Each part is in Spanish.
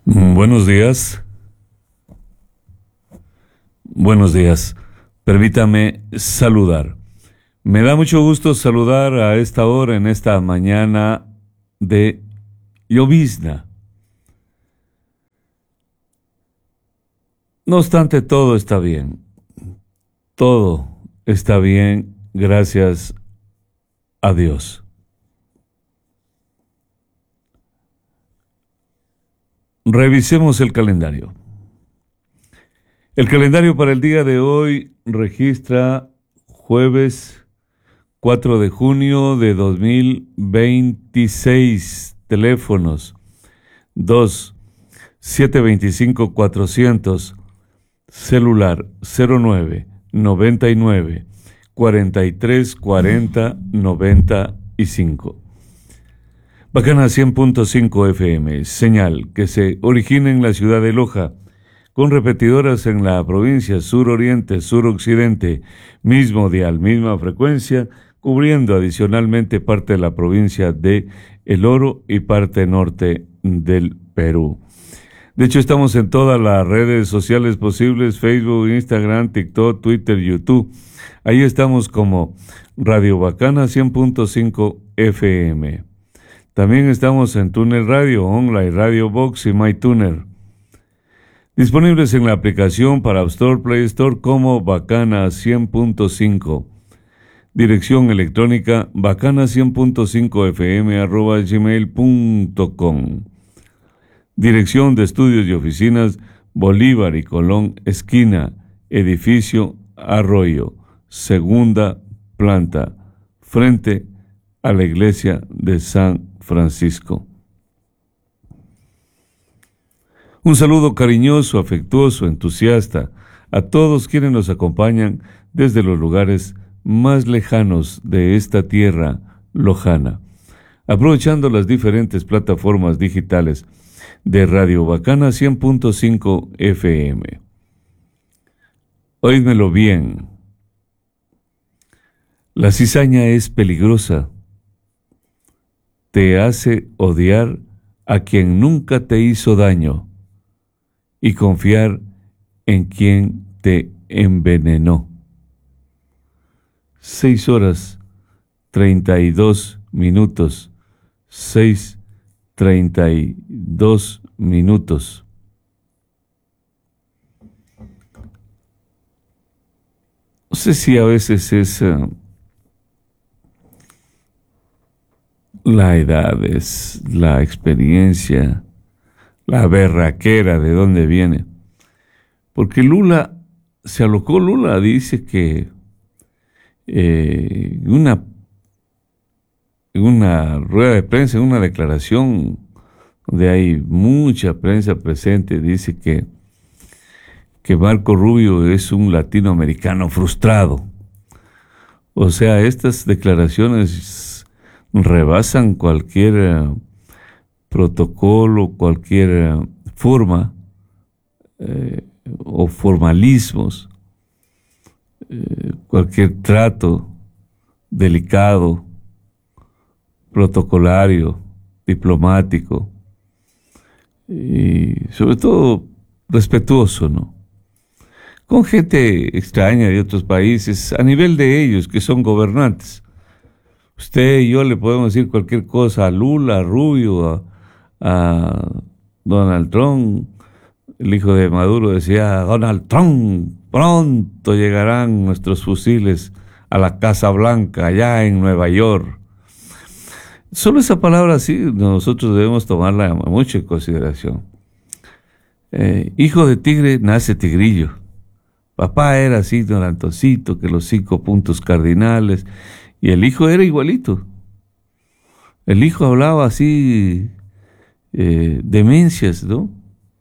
Buenos días. Buenos días. Permítame saludar. Me da mucho gusto saludar a esta hora, en esta mañana de llovizna. No obstante, todo está bien. Todo está bien, gracias a Dios. Revisemos el calendario. El calendario para el día de hoy registra jueves 4 de junio de 2026. Teléfonos 2-725-400. Celular 09-99-43-40-95. Bacana 100.5 FM, señal que se origina en la ciudad de Loja, con repetidoras en la provincia sur-oriente, sur-occidente, mismo dial, misma frecuencia, cubriendo adicionalmente parte de la provincia de El Oro y parte norte del Perú. De hecho, estamos en todas las redes sociales posibles: Facebook, Instagram, TikTok, Twitter, YouTube. Ahí estamos como Radio Bacana 100.5 FM. También estamos en Tuner Radio, Online, Radio Box y MyTuner. Disponibles en la aplicación para App Store, Play Store como Bacana 100.5. Dirección electrónica bacana100.5fm@gmail.com. Dirección de estudios y oficinas Bolívar y Colón, esquina, edificio Arroyo, segunda planta, frente a la iglesia de San Francisco. Un saludo cariñoso, afectuoso, entusiasta a todos quienes nos acompañan desde los lugares más lejanos de esta tierra lojana, aprovechando las diferentes plataformas digitales de Radio Bacana 100.5 FM. Oídmelo bien. La cizaña es peligrosa. Te hace odiar a quien nunca te hizo daño y confiar en quien te envenenó. 6:32. 6:32. No sé si a veces es la edad, es la experiencia, la berraquera de dónde viene. Porque Lula se alocó. Lula dice que en una rueda de prensa, en una declaración donde hay mucha prensa presente, dice que Marco Rubio es un latinoamericano frustrado. O sea, estas declaraciones rebasan cualquier protocolo, cualquier forma o formalismos, cualquier trato delicado, protocolario, diplomático y sobre todo respetuoso, ¿no? Con gente extraña de otros países, a nivel de ellos que son gobernantes. Usted y yo le podemos decir cualquier cosa a Lula, a Rubio, a Donald Trump. El hijo de Maduro decía: Donald Trump, pronto llegarán nuestros fusiles a la Casa Blanca, allá en Nueva York. Solo esa palabra sí nosotros debemos tomarla mucho en consideración. Hijo de tigre nace tigrillo. Papá era así, don Antoncito, que los 5 puntos cardinales, y el hijo era igualito. El hijo hablaba así, demencias, ¿no?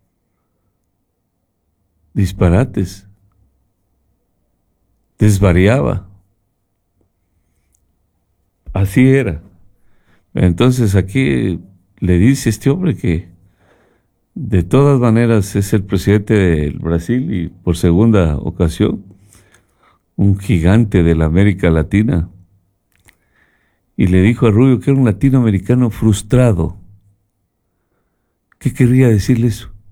Disparates. Desvariaba. Así era. Entonces aquí le dice este hombre que de todas maneras es el presidente del Brasil y por segunda ocasión un gigante de la América Latina. Y le dijo a Rubio que era un latinoamericano frustrado. ¿Qué querría decirle eso?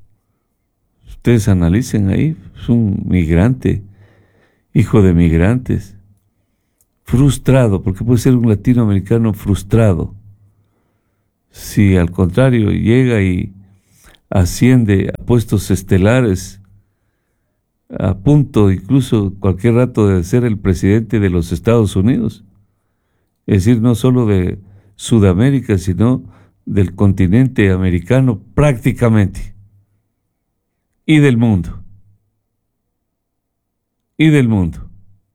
Ustedes analicen ahí, es un migrante, hijo de migrantes, frustrado, porque puede ser un latinoamericano frustrado. Si al contrario llega y asciende a puestos estelares, a punto incluso cualquier rato de ser el presidente de los Estados Unidos, es decir, no solo de Sudamérica, sino del continente americano prácticamente, y del mundo, y del mundo.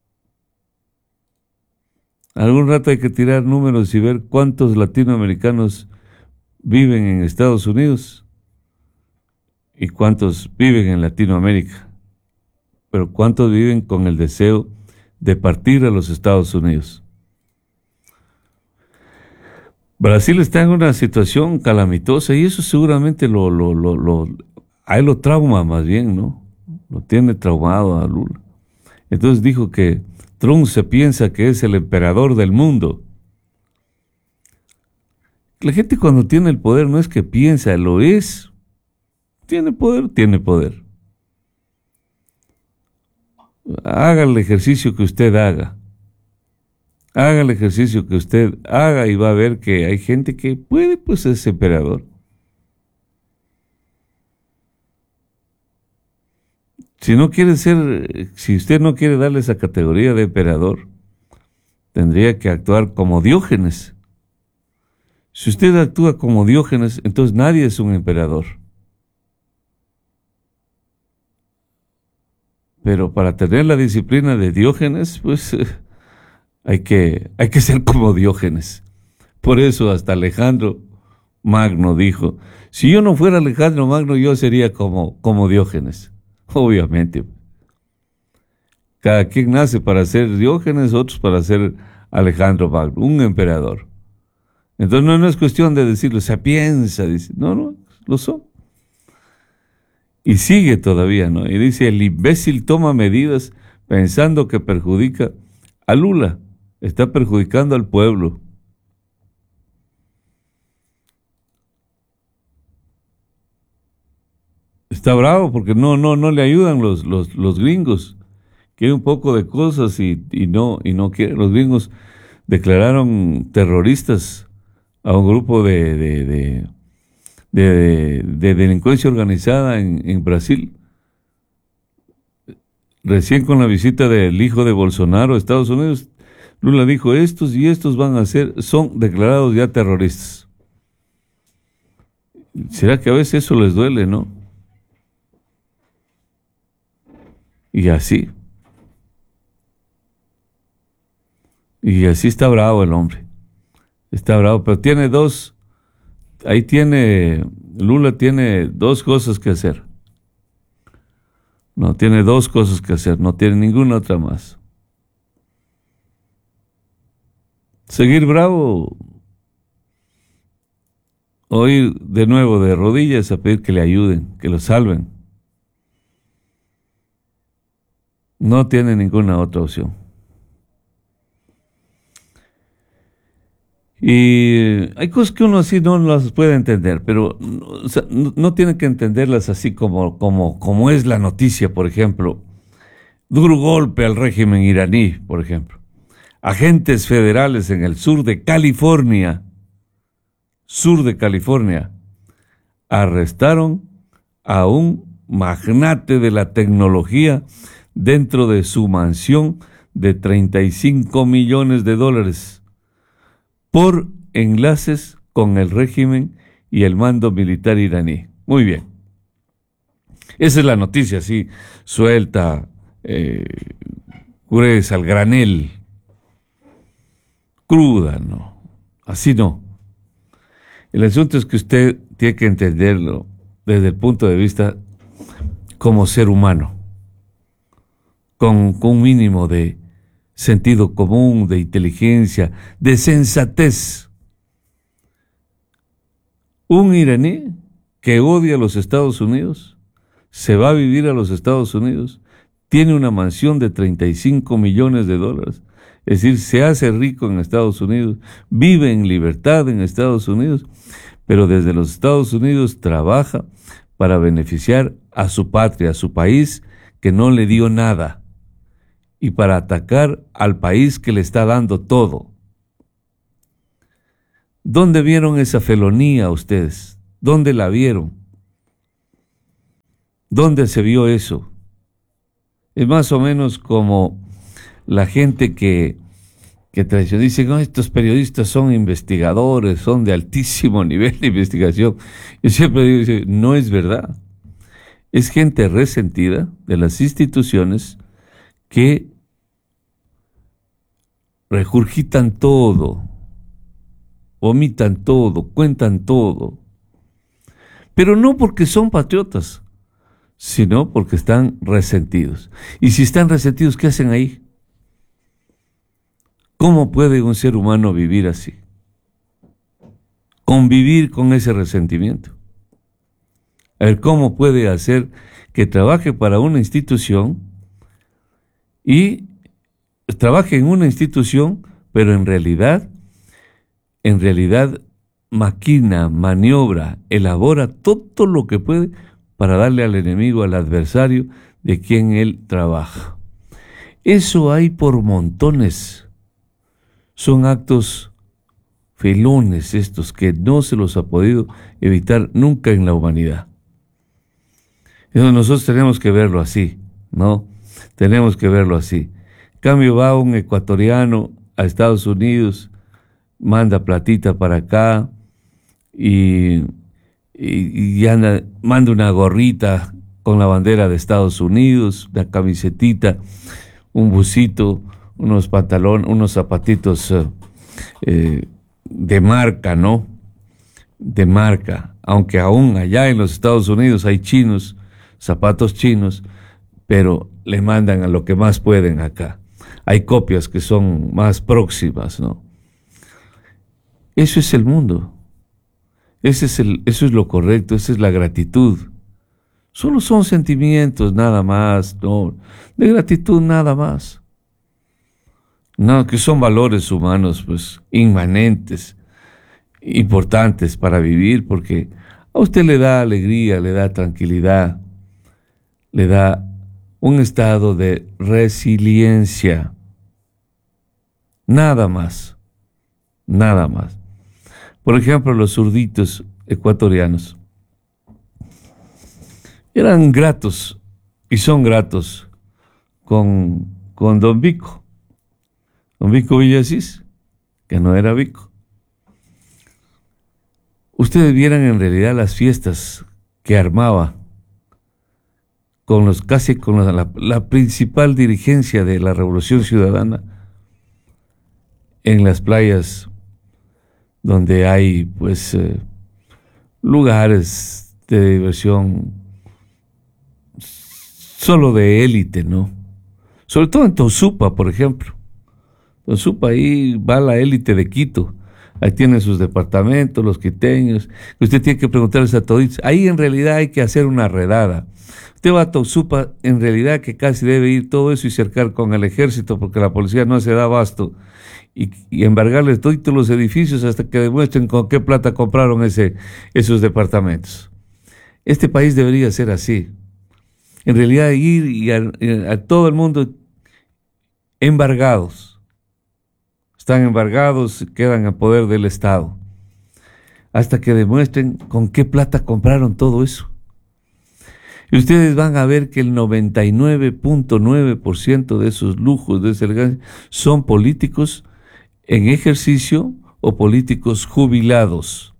Algún rato hay que tirar números y ver cuántos latinoamericanos viven en Estados Unidos y cuántos viven en Latinoamérica, pero cuántos viven con el deseo de partir a los Estados Unidos. Brasil está en una situación calamitosa y eso seguramente a él lo trauma más bien, ¿no? Lo tiene traumado a Lula. Entonces dijo que Trump se piensa que es el emperador del mundo. La gente cuando tiene el poder no es que piensa, lo es. Tiene poder, tiene poder. Haga el ejercicio que usted haga. Haga el ejercicio que usted haga y va a ver que hay gente que puede, pues, ser emperador. Si usted no quiere darle esa categoría de emperador, tendría que actuar como Diógenes. Si usted actúa como Diógenes, entonces nadie es un emperador. Pero para tener la disciplina de Diógenes, pues hay que ser como Diógenes. Por eso hasta Alejandro Magno dijo, si yo no fuera Alejandro Magno, yo sería como Diógenes. Obviamente. Cada quien nace para ser Diógenes, otros para ser Alejandro Magno, un emperador. Entonces no es cuestión de decirlo, sapienza, dice, no, lo son. Y sigue todavía, ¿no? Y dice, el imbécil toma medidas pensando que perjudica a Lula, está perjudicando al pueblo. Está bravo porque no le ayudan los gringos. Quiere un poco de cosas y no quiere. Los gringos declararon terroristas a un grupo de delincuencia organizada en Brasil. Recién con la visita del hijo de Bolsonaro a Estados Unidos, Lula dijo, estos son declarados ya terroristas. ¿Será que a veces eso les duele, no? Y así está bravo el hombre. Está bravo, pero Lula tiene dos cosas que hacer. No, tiene dos cosas que hacer, no tiene ninguna otra más. Seguir bravo o ir de nuevo de rodillas a pedir que le ayuden, que lo salven. No tiene ninguna otra opción. Y hay cosas que uno así no las puede entender, pero no tiene que entenderlas así como es la noticia, por ejemplo. Duro golpe al régimen iraní, por ejemplo. Agentes federales en el sur de California, arrestaron a un magnate de la tecnología dentro de su mansión de $35 millones por enlaces con el régimen y el mando militar iraní. Muy bien. Esa es la noticia, así, suelta, gruesa, al granel, cruda, no. Así no. El asunto es que usted tiene que entenderlo desde el punto de vista como ser humano, con un mínimo de sentido común, de inteligencia, de sensatez. Un iraní que odia a los Estados Unidos, se va a vivir a los Estados Unidos, tiene una mansión de $35 millones, es decir, se hace rico en Estados Unidos, vive en libertad en Estados Unidos, pero desde los Estados Unidos trabaja para beneficiar a su patria, a su país, que no le dio nada, y para atacar al país que le está dando todo. ¿Dónde vieron esa felonía ustedes? ¿Dónde la vieron? ¿Dónde se vio eso? Es más o menos como la gente que traiciona. Dicen, no, estos periodistas son investigadores, son de altísimo nivel de investigación. Yo siempre digo, no es verdad. Es gente resentida de las instituciones que regurgitan todo, vomitan todo, cuentan todo. Pero no porque son patriotas, sino porque están resentidos. Y si están resentidos, ¿qué hacen ahí? ¿Cómo puede un ser humano vivir así? Convivir con ese resentimiento. A ver, ¿cómo puede hacer que trabaje para una institución y trabaje en una institución, pero en realidad maquina, maniobra, elabora todo lo que puede para darle al enemigo, al adversario de quien él trabaja? Eso hay por montones. Son actos felones estos que no se los ha podido evitar nunca en la humanidad. Entonces nosotros tenemos que verlo así, ¿no? Tenemos que verlo así. En cambio, va un ecuatoriano a Estados Unidos, manda platita para acá y anda, manda una gorrita con la bandera de Estados Unidos, una camisetita, un busito, unos pantalones, unos zapatitos de marca, ¿no? De marca, aunque aún allá en los Estados Unidos hay chinos, zapatos chinos, pero le mandan a lo que más pueden acá. Hay copias que son más próximas, ¿no? Eso es el mundo. Eso es lo correcto, esa es la gratitud. Solo son sentimientos, nada más, no, de gratitud nada más. No, que son valores humanos, pues, inmanentes, importantes para vivir, porque a usted le da alegría, le da tranquilidad, le da un estado de resiliencia. Nada más, nada más. Por ejemplo, los zurditos ecuatorianos eran gratos y son gratos con don Vico Villasís, que no era Vico. Ustedes vieran en realidad las fiestas que armaba con la principal dirigencia de la Revolución Ciudadana en las playas donde hay pues lugares de diversión solo de élite, ¿no? Sobre todo en Tosupa, por ejemplo. Tosupa, ahí va la élite de Quito. Ahí tienen sus departamentos, los quiteños. Usted tiene que preguntarles a todos. Ahí en realidad hay que hacer una redada. Usted va a Tosupa, en realidad que casi debe ir todo eso y cercar con el ejército, porque la policía no se da abasto. Y embargarles todos los edificios hasta que demuestren con qué plata compraron esos departamentos. Este país debería ser así. En realidad ir y a todo el mundo embargados. Están embargados, quedan en poder del Estado. Hasta que demuestren con qué plata compraron todo eso. Y ustedes van a ver que el 99.9% de esos lujos, de esa elegancia, son políticos en ejercicio o políticos jubilados.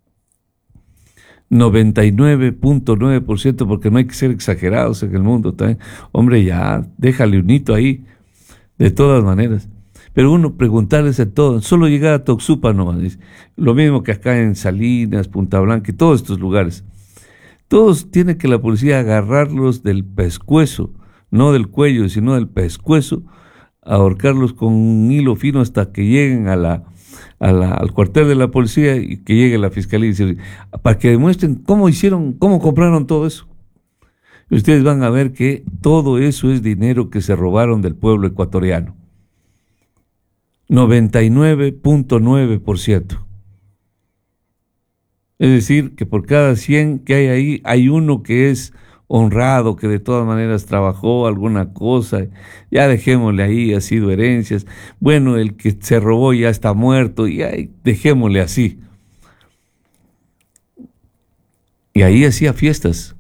99.9%, porque no hay que ser exagerados en el mundo también. Hombre, ya, déjale un hito ahí, de todas maneras. Pero uno preguntarles a todos, solo llegar a Toxupa nomás, lo mismo que acá en Salinas, Punta Blanca y todos estos lugares. Todos tiene que la policía agarrarlos del pescuezo, no del cuello, sino del pescuezo, ahorcarlos con un hilo fino hasta que lleguen al cuartel de la policía y que llegue la fiscalía, para que demuestren cómo hicieron, cómo compraron todo eso. Y ustedes van a ver que todo eso es dinero que se robaron del pueblo ecuatoriano. 99.9%. Es decir, que por cada 100 que hay ahí, hay uno que es honrado, que de todas maneras trabajó alguna cosa, ya dejémosle ahí, ha sido herencias. Bueno, el que se robó ya está muerto, y ahí, dejémosle así. Y ahí hacía fiestas.